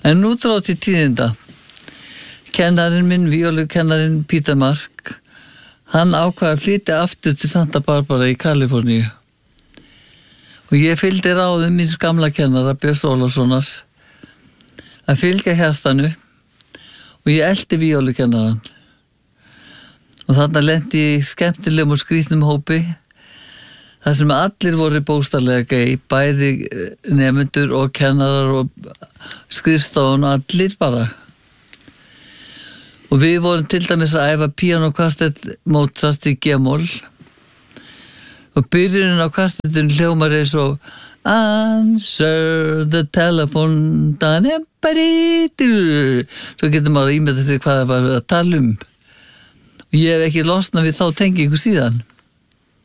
En nú dró til tíðinda. Kennarinn minn, víólukennarinn Peter Mark, hann ákvað að flytja aftur til Santa Barbara í Kaliforníu. Og ég fylgdi ráðum míns gamla kennara, Björns Ólafssonar, að fylgja hjartanu og ég elti víólukennaran. Og þarna lenti ég í skemmtilegum og skrýtnum hópi, þar sem allir voru bókstaflega gay, bæði nemendur og kennarar og skrifstofun, allir bara. Og við vorum til dæmis að æfa píanokvartett Mozart í G-moll og byrjunin á kvartettun hljómar eins og Answer the telephone svo getur maður að ímynda sig hvað það var að tala um. Og ég hef ekki losnað við þá tengingu síðan.